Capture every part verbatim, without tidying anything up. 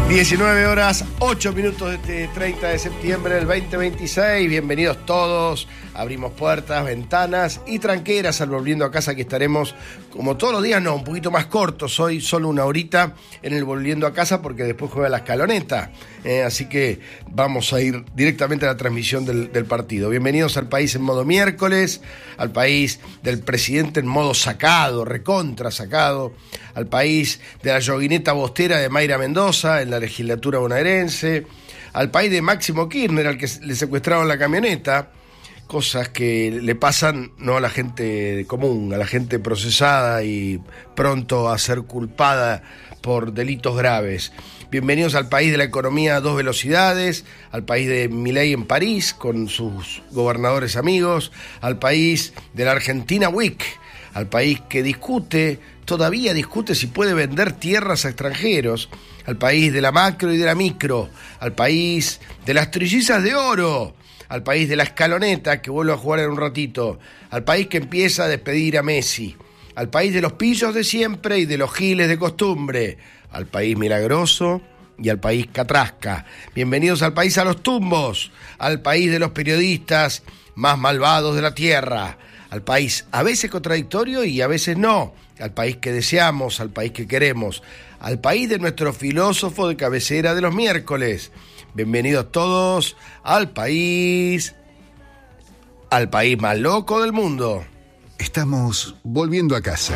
diecinueve horas, ocho minutos de este treinta de septiembre del veinte veintiséis. Bienvenidos todos. Abrimos puertas, ventanas y tranqueras al Volviendo a Casa, que estaremos como todos los días, no, un poquito más cortos. Hoy solo una horita en el Volviendo a Casa porque después juega la Escaloneta. Eh, así que vamos a ir directamente a la transmisión del, del partido. Bienvenidos al país en modo miércoles, al país del presidente en modo sacado, recontra sacado, al país de la yoguineta bostera de Mayra Mendoza en la legislatura bonaerense, al país de Máximo Kirchner, al que le secuestraron la camioneta. Cosas que le pasan no a la gente común, a la gente procesada y pronto a ser culpada por delitos graves. Bienvenidos al país de la economía a dos velocidades, al país de Milei en París con sus gobernadores amigos, al país de la Argentina Week, al país que discute, todavía discute si puede vender tierras a extranjeros, al país de la macro y de la micro, al país de las trillizas de oro, al país de la Escaloneta, que vuelve a jugar en un ratito, al país que empieza a despedir a Messi, al país de los pillos de siempre y de los giles de costumbre, al país milagroso y al país catrasca. Bienvenidos al país a los tumbos, al país de los periodistas más malvados de la tierra, al país a veces contradictorio y a veces no, al país que deseamos, al país que queremos, al país de nuestro filósofo de cabecera de los miércoles. Bienvenidos todos al país, al país más loco del mundo. Estamos volviendo a casa.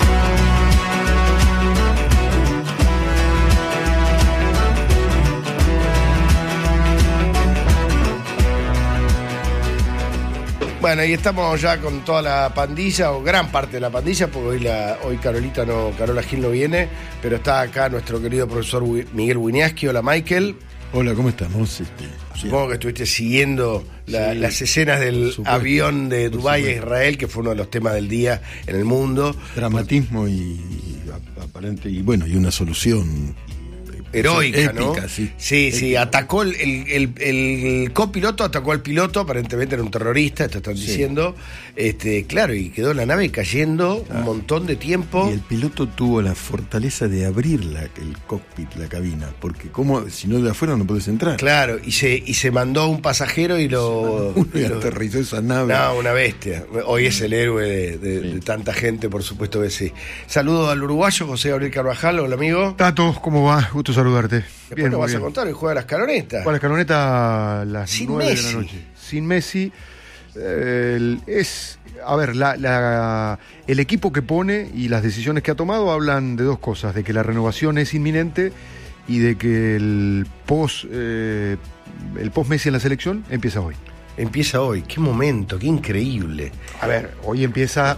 Bueno, y estamos ya con toda la pandilla, o gran parte de la pandilla, porque hoy, la, hoy Carolita no, Carola Gil no viene, pero está acá nuestro querido profesor Miguel Wiñaski. Hola, Michael. Hola, ¿cómo estamos? Este, Supongo que estuviste siguiendo la, sí, las escenas del avión de Dubái a Israel, que fue uno de los temas del día en el mundo. Dramatismo y, y aparente, y bueno, y una solución heroica, épica, ¿no? Sí, sí, épica. sí, atacó el, el, el, el copiloto, atacó al piloto, aparentemente era un terrorista, esto están sí. diciendo, este, claro, y quedó la nave cayendo ah. un montón de tiempo. Y el piloto tuvo la fortaleza de abrir la, el cockpit, la cabina, porque como si no de afuera no puedes entrar. Claro, y se, y se mandó un pasajero y lo... Uno y lo aterrizó esa nave. No, una bestia. Hoy es el héroe de, de, sí. de tanta gente, por supuesto que sí. Saludos al uruguayo José Gabriel Carvajal, hola amigo. Tato, ¿cómo va? Gusto saludarte. Después bien, nos vas bien. a contar, hoy juega la Escaloneta. Juega la Escaloneta a las Sin nueve Messi. de la noche. Sin Messi. Eh, el, es, a ver, la, la, el equipo que pone y las decisiones que ha tomado hablan de dos cosas, de que la renovación es inminente y de que el post, eh, el post Messi en la selección empieza hoy. Empieza hoy, qué momento, qué increíble. A ver, hoy empieza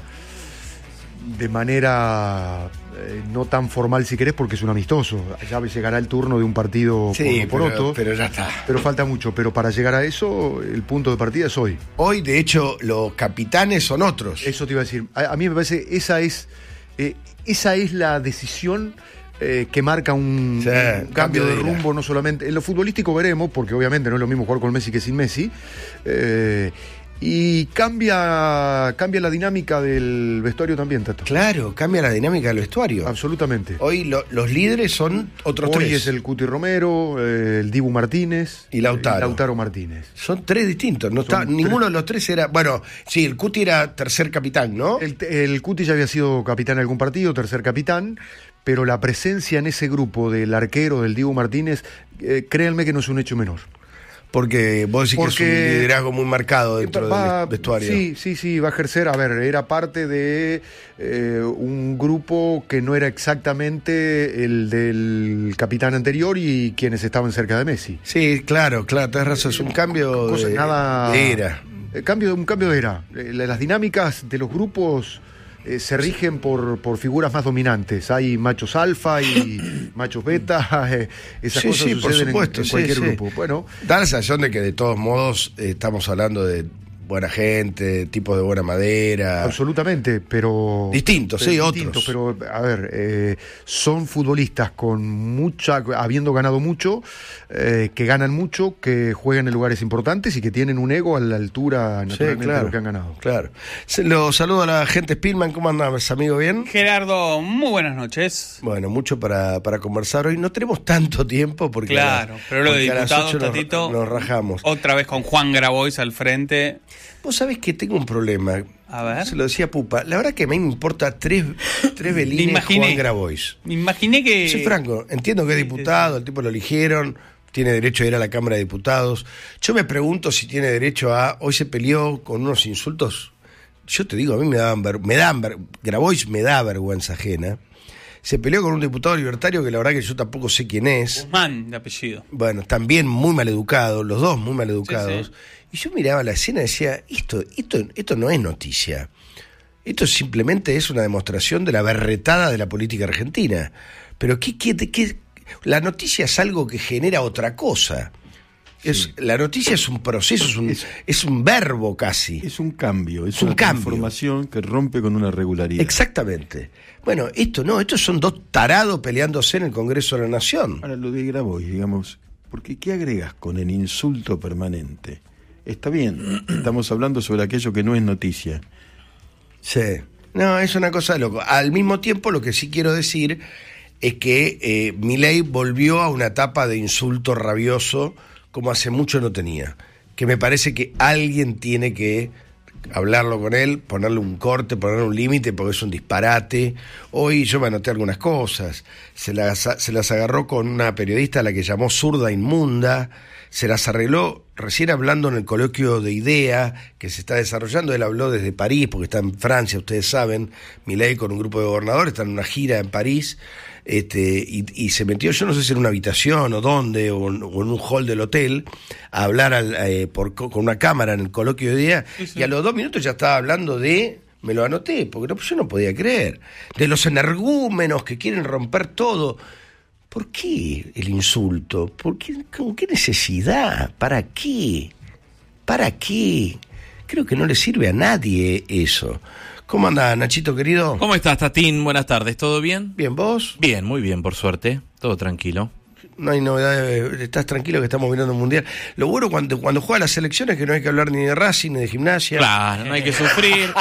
de manera eh, no tan formal si querés, porque es un amistoso. Ya llegará el turno de un partido sí, por, por pero, otro. Pero ya está. Pero falta mucho. Pero para llegar a eso, el punto de partida es hoy. Hoy, de hecho, los capitanes son otros. Eso te iba a decir. A, a mí me parece esa es eh, esa es la decisión eh, que marca un, sí, un cambio, cambio de, de rumbo, no solamente en lo futbolístico veremos, porque obviamente no es lo mismo jugar con Messi que sin Messi. Eh, Y cambia cambia la dinámica del vestuario también, Tato. Claro, cambia la dinámica del vestuario. Absolutamente. Hoy lo, los líderes son otros Hoy tres. Hoy es el Cuti Romero, eh, el Dibu Martínez y Lautaro. Y Lautaro Martínez. Son tres distintos. No está, ninguno de los tres era... Bueno, sí, el Cuti era tercer capitán, ¿no? El, el Cuti ya había sido capitán en algún partido, tercer capitán, pero la presencia en ese grupo del arquero, del Dibu Martínez, eh, créanme que no es un hecho menor. Porque vos decís Porque, que es un liderazgo muy marcado dentro va, del vestuario. Sí, sí, sí, va a ejercer. A ver, era parte de eh, un grupo que no era exactamente el del capitán anterior y quienes estaban cerca de Messi. Sí, claro, claro, tenés razón, es un cambio Cosa, de, nada, de era. Cambio, un cambio de era. Las dinámicas de los grupos eh, se rigen por, por figuras más dominantes. Hay machos alfa y machos beta, eh, esas sí, cosas sí, suceden por supuesto, en, en sí, cualquier sí. grupo. Bueno, da la sensación de que de todos modos eh, estamos hablando de buena gente, tipos de buena madera. Absolutamente, pero... Distintos, sí, distintos, otros. Pero, a ver, eh, son futbolistas con mucha, habiendo ganado mucho, eh, que ganan mucho, que juegan en lugares importantes y que tienen un ego a la altura, naturalmente, Sí, claro, de lo que han ganado. Claro. Se lo saludo a la gente Spillman. ¿Cómo andás, amigo? ¿Bien? Gerardo, muy buenas noches. Bueno, mucho para, para conversar hoy. No tenemos tanto tiempo porque... Claro, a las, pero lo de porque a las diputados, ocho nos- Tatito, nos rajamos. Otra vez con Juan Grabois al frente. Vos sabés que tengo un problema. A ver. Se lo decía Pupa. La verdad que a mí me importa tres, tres Me belines imaginé. Juan Grabois. Me imaginé que... Soy franco, entiendo que es diputado, el tipo lo eligieron, tiene derecho a ir a la Cámara de Diputados. Yo me pregunto si tiene derecho a... Hoy se peleó con unos insultos. Yo te digo, a mí me daban... ver- Me dan ver- Grabois me da vergüenza ajena. Se peleó con un diputado libertario que la verdad que yo tampoco sé quién es. Guzmán, de apellido. Bueno, también muy maleducados, los dos muy maleducados. Sí, Y yo miraba la escena y decía, esto, esto, esto no es noticia. Esto simplemente es una demostración de la berretada de la política argentina. Pero ¿qué, qué, qué? La noticia es algo que genera otra cosa. Es, la noticia es un proceso, es un, Es- es un verbo casi. Es un cambio, es, Es un una cambio. transformación que rompe con una regularidad. Exactamente. Bueno, esto no, estos son dos tarados peleándose en el Congreso de la Nación. Ahora, lo de Grabois, digamos, porque ¿qué agregas con el insulto permanente? Está bien, estamos hablando sobre aquello que no es noticia. Sí. No, es una cosa de loco. Al mismo tiempo, lo que sí quiero decir es que eh, Milei volvió a una etapa de insulto rabioso como hace mucho no tenía. Que me parece que alguien tiene que hablarlo con él, ponerle un corte, ponerle un límite, porque es un disparate. Hoy yo me anoté algunas cosas. Se las, se las agarró con una periodista a la que llamó zurda inmunda. Se las arregló recién hablando en el coloquio de IDEA que se está desarrollando. Él habló desde París, porque está en Francia, ustedes saben. Milei con un grupo de gobernadores está en una gira en París. Este, y, y se metió, yo no sé si en una habitación o dónde, o en, o en un hall del hotel, a hablar al, eh, por, con una cámara en el coloquio de IDEA. Sí, sí. Y a los dos minutos ya estaba hablando de... Me lo anoté, porque no, yo no podía creer. De los energúmenos que quieren romper todo. ¿Por qué el insulto? ¿Por qué, ¿Con qué necesidad? ¿Para qué? ¿Para qué? Creo que no le sirve a nadie eso. ¿Cómo anda, Nachito, querido? ¿Cómo estás, Tatín? Buenas tardes, ¿todo bien? Bien, ¿vos? Bien, muy bien, por suerte. Todo tranquilo. No hay novedades, estás tranquilo que estamos mirando un mundial. Lo bueno cuando, cuando juega las selecciones es que no hay que hablar ni de Racing ni de gimnasia. Claro, no hay que sufrir.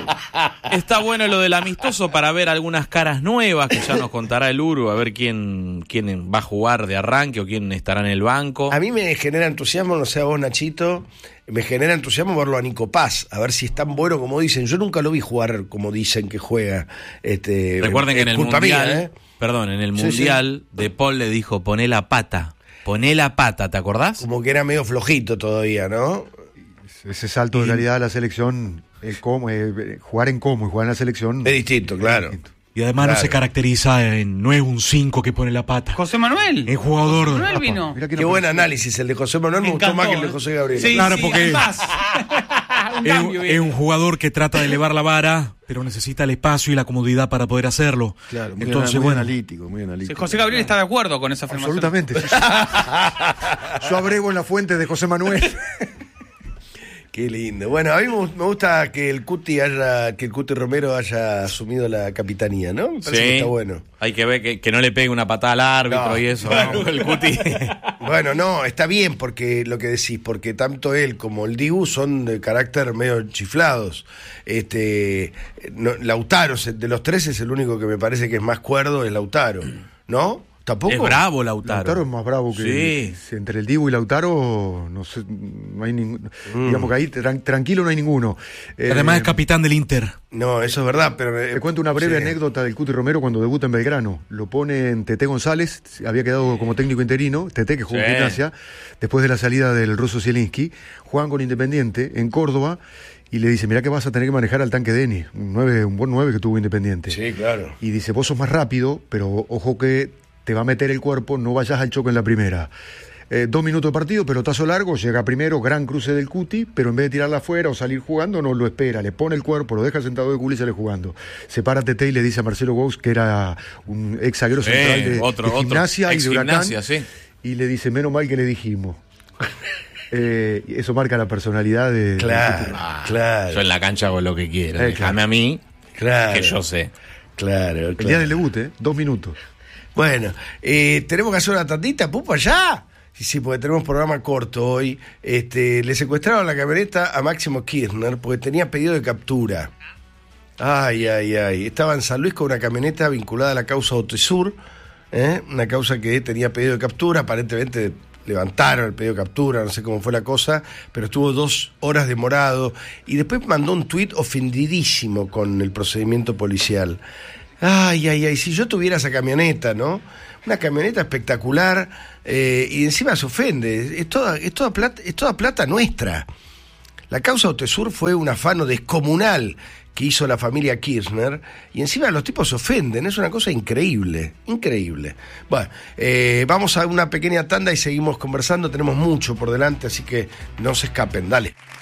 Está bueno lo del amistoso para ver algunas caras nuevas que ya nos contará el Uru, a ver quién, quién va a jugar de arranque o quién estará en el banco. A mí me genera entusiasmo, no sé a vos, Nachito, me genera entusiasmo verlo a Nico Paz, a ver si es tan bueno como dicen. Yo nunca lo vi jugar como dicen que juega. Este, Recuerden que en el culpa Mundial, mía, ¿eh? perdón, en el Sí, Mundial, De Paul le dijo, poné la pata, poné la pata, ¿te acordás? Como que era medio flojito todavía, ¿no? Ese salto de calidad de la selección, el cómo, eh, jugar en cómo y jugar en la selección. Es distinto, claro. distinto. Y además Claro. no se caracteriza en, no es un cinco que pone la pata. José Manuel. Es jugador. José Manuel Apa, vino. mirá que Qué no buen pensé. análisis el de José Manuel, me, Me gustó encantó, más que el de ¿eh? José Gabriel. Sí, Claro, sí, porque- más. Un Es, cambio, un- bien. es un jugador que trata de elevar la vara, pero necesita el espacio y la comodidad para poder hacerlo. Claro, muy, Entonces, muy bueno, analítico, muy Sí, analítico. José Gabriel está de acuerdo con esa afirmación. Absolutamente. sí, sí. Yo abrego en la fuente de José Manuel. Qué lindo. Bueno, a mí me me gusta que el Cuti haya, que el Cuti Romero haya asumido la capitanía, ¿no? Me parece que está bueno. Hay que ver que, que no le pegue una patada al árbitro No, y eso, claro. ¿no? El Cuti. Bueno, no, está bien porque lo que decís, porque tanto él como el Dibu son de carácter medio chiflados. Este, no, Lautaro, se- de los tres es el único que me parece que es más cuerdo, es Lautaro, ¿no? ¿Tampoco? Es bravo Lautaro. Lautaro es más bravo que Sí. entre el Dibu y Lautaro, no sé, no hay ningún, Mm. digamos que ahí tran- tranquilo no hay ninguno. Eh, además es capitán del Inter. No, eso es verdad, pero... eh, Te cuento una breve sí. anécdota del Cuti Romero cuando debuta en Belgrano. Lo pone en Tete González, había quedado como técnico interino, Tete que jugó en Sí. Gimnasia, después de la salida del ruso Zielinski, juegan con Independiente en Córdoba y le dice, mirá que vas a tener que manejar al tanque Denis, un, nueve, un buen nueve que tuvo Independiente. Sí, claro. Y dice, vos sos más rápido, pero ojo que te va a meter el cuerpo, no vayas al choque en la primera. Eh, dos minutos de partido, pelotazo largo, llega primero, gran cruce del Cuti, pero en vez de tirarla afuera o salir jugando, no lo espera, le pone el cuerpo, lo deja sentado de culo y sale jugando. Se para Tete y le dice a Marcelo Gous, que era un ex zaguero Sí, central de, otro- de otro Gimnasia y ex de Huracán, Gimnasia, sí. y le dice, menos mal que le dijimos. Eh, y eso marca la personalidad de... Claro, Ah, claro. Yo en la cancha hago lo que quiera. Eh, Déjame claro. a mí, Claro. que yo sé. Claro, El claro. día del debut, ¿eh? Dos minutos. Bueno, eh, tenemos que hacer una tandita, Pupa, ya. Sí, sí, porque tenemos programa corto hoy. Este, le secuestraron la camioneta a Máximo Kirchner porque tenía pedido de captura. Ay, ay, ay. Estaba en San Luis con una camioneta vinculada a la causa Otesur, ¿eh? Una causa que tenía pedido de captura. Aparentemente levantaron el pedido de captura, no sé cómo fue la cosa, pero estuvo dos horas demorado. Y después mandó un tuit ofendidísimo con el procedimiento policial. Ay, ay, ay, si yo tuviera esa camioneta, ¿no? Una camioneta espectacular, eh, y encima se ofende. Es toda, es toda plata, es toda plata nuestra. La causa Otesur fue un afano descomunal que hizo la familia Kirchner, y encima los tipos se ofenden. Es una cosa increíble, increíble. Bueno, eh, vamos a una pequeña tanda y seguimos conversando. Tenemos mucho por delante, así que no se escapen. Dale.